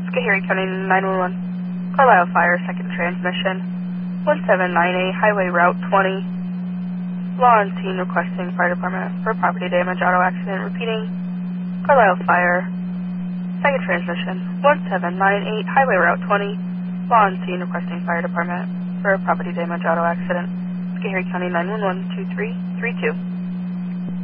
Schoharie County 911. Carlisle Fire, second transmission. 1798 Highway Route 20. Law on scene requesting fire department for property damage auto accident. Repeating. Carlisle Fire, second transmission. 1798 Highway Route 20. Law on scene requesting fire department for property damage auto accident. Schoharie County 911 2332.